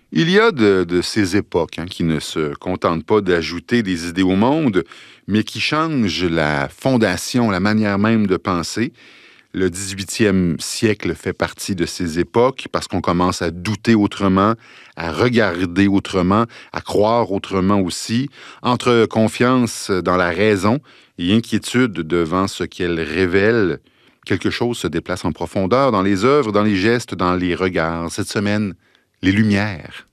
Il y a de ces époques qui ne se contentent pas d'ajouter des idées au monde, mais qui changent la fondation, la manière même de penser. Le 18e siècle fait partie de ces époques parce qu'on commence à douter autrement, à regarder autrement, à croire autrement aussi, entre confiance dans la raison et inquiétude devant ce qu'elle révèle. Quelque chose se déplace en profondeur dans les œuvres, dans les gestes, dans les regards. Cette semaine, les Lumières.